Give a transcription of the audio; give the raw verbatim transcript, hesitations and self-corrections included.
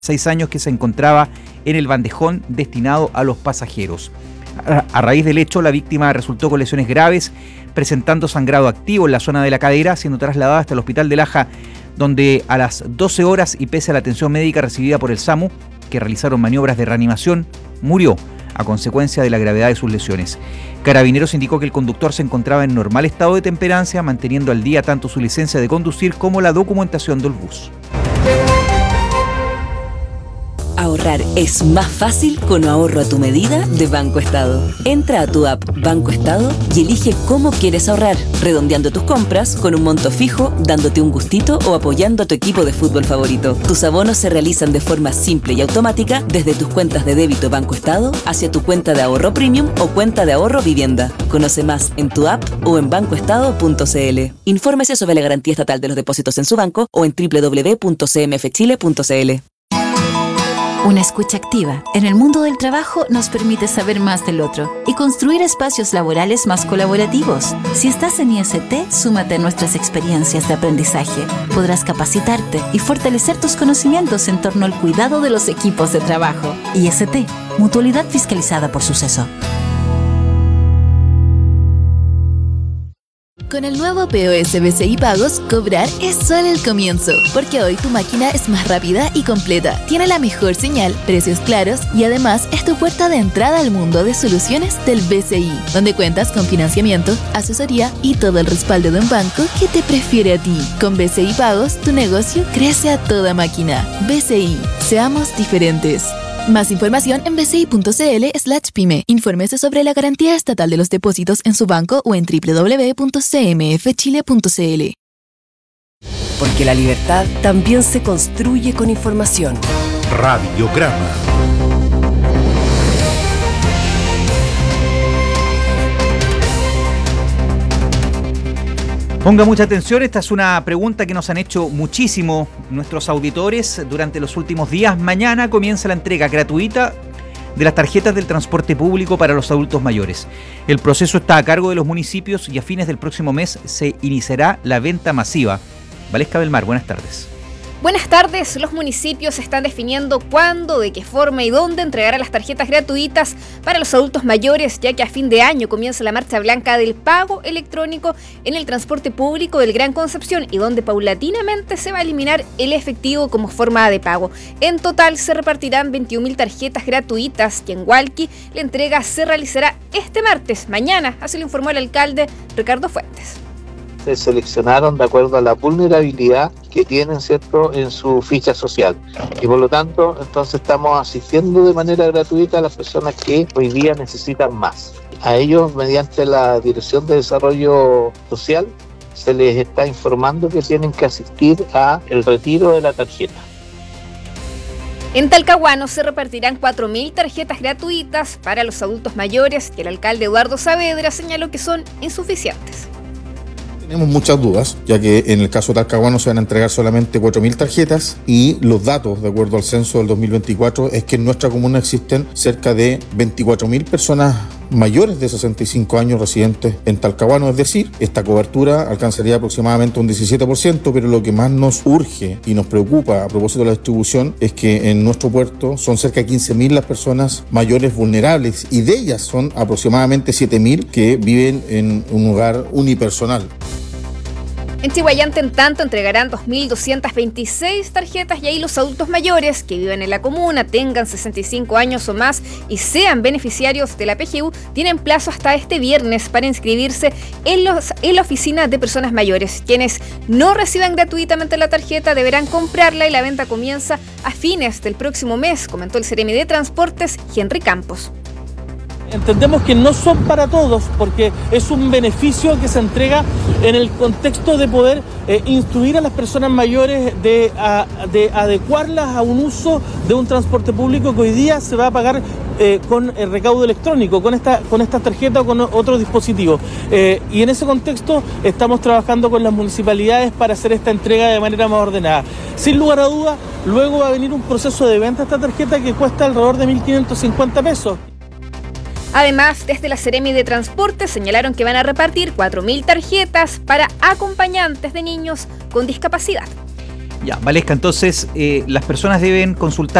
seis años que se encontraba en el bandejón destinado a los pasajeros. A, a raíz del hecho, la víctima resultó con lesiones graves, presentando sangrado activo en la zona de la cadera, siendo trasladada hasta el hospital de Laja, donde a las doce horas y pese a la atención médica recibida por el SAMU, que realizaron maniobras de reanimación, murió a consecuencia de la gravedad de sus lesiones. Carabineros indicó que el conductor se encontraba en normal estado de temperancia, manteniendo al día tanto su licencia de conducir como la documentación del bus. Ahorrar es más fácil con ahorro a tu medida de Banco Estado. Entra a tu app Banco Estado y elige cómo quieres ahorrar, redondeando tus compras con un monto fijo, dándote un gustito o apoyando a tu equipo de fútbol favorito. Tus abonos se realizan de forma simple y automática desde tus cuentas de débito Banco Estado hacia tu cuenta de ahorro premium o cuenta de ahorro vivienda. Conoce más en tu app o en banco estado punto c l. Infórmese sobre la garantía estatal de los depósitos en su banco o en doble u doble u doble u punto c m f chile punto c l. Una escucha activa en el mundo del trabajo nos permite saber más del otro y construir espacios laborales más colaborativos. Si estás en I S T, súmate a nuestras experiencias de aprendizaje. Podrás capacitarte y fortalecer tus conocimientos en torno al cuidado de los equipos de trabajo. I S T, mutualidad fiscalizada por Suceso. Con el nuevo P O S B C I Pagos, cobrar es solo el comienzo, porque hoy tu máquina es más rápida y completa, tiene la mejor señal, precios claros y además es tu puerta de entrada al mundo de soluciones del B C I, donde cuentas con financiamiento, asesoría y todo el respaldo de un banco que te prefiere a ti. Con B C I Pagos, tu negocio crece a toda máquina. B C I, seamos diferentes. Más información en b c i punto c l slash pyme. Infórmese sobre la garantía estatal de los depósitos en su banco o en doble u doble u doble u punto c m f chile punto c l. Porque la libertad también se construye con información. Radiograma. Ponga mucha atención, esta es una pregunta que nos han hecho muchísimo nuestros auditores durante los últimos días. Mañana comienza la entrega gratuita de las tarjetas del transporte público para los adultos mayores. El proceso está a cargo de los municipios y a fines del próximo mes se iniciará la venta masiva. Valesca Belmar, buenas tardes. Buenas tardes. Los municipios están definiendo cuándo, de qué forma y dónde entregará las tarjetas gratuitas para los adultos mayores, ya que a fin de año comienza la marcha blanca del pago electrónico en el transporte público del Gran Concepción y donde paulatinamente se va a eliminar el efectivo como forma de pago. En total se repartirán veintiún mil tarjetas gratuitas y en Hualqui la entrega se realizará este martes, mañana, así lo informó el alcalde Ricardo Fuentes. Se seleccionaron de acuerdo a la vulnerabilidad que tienen, ¿cierto?, en su ficha social. Y por lo tanto, entonces estamos asistiendo de manera gratuita a las personas que hoy día necesitan más. A ellos, mediante la Dirección de Desarrollo Social, se les está informando que tienen que asistir a el retiro de la tarjeta. En Talcahuano se repartirán cuatro mil tarjetas gratuitas para los adultos mayores que el alcalde Eduardo Saavedra señaló que son insuficientes. Tenemos muchas dudas, ya que en el caso de Talcahuano se van a entregar solamente cuatro mil tarjetas y los datos, de acuerdo al censo del dos mil veinticuatro, es que en nuestra comuna existen cerca de veinticuatro mil personas mayores de sesenta y cinco años residentes en Talcahuano, es decir, esta cobertura alcanzaría aproximadamente un diecisiete por ciento, pero lo que más nos urge y nos preocupa a propósito de la distribución es que en nuestro puerto son cerca de quince mil las personas mayores vulnerables y de ellas son aproximadamente siete mil que viven en un hogar unipersonal. En Chihuayante, en tanto, entregarán dos mil doscientas veintiséis tarjetas y ahí los adultos mayores que viven en la comuna, tengan sesenta y cinco años o más y sean beneficiarios de la P G U, tienen plazo hasta este viernes para inscribirse en, los, en la oficina de personas mayores. Quienes no reciban gratuitamente la tarjeta deberán comprarla y la venta comienza a fines del próximo mes, comentó el Seremi de Transportes, Henry Campos. Entendemos que no son para todos porque es un beneficio que se entrega en el contexto de poder eh, instruir a las personas mayores de, a, de adecuarlas a un uso de un transporte público que hoy día se va a pagar eh, con el recaudo electrónico, con esta, con esta tarjeta o con otro dispositivo. Eh, y en ese contexto estamos trabajando con las municipalidades para hacer esta entrega de manera más ordenada. Sin lugar a dudas, luego va a venir un proceso de venta de esta tarjeta que cuesta alrededor de mil quinientos cincuenta pesos. Además, desde la Seremi de Transporte señalaron que van a repartir cuatro mil tarjetas para acompañantes de niños con discapacidad. Ya, Valesca, entonces eh, las personas deben consultar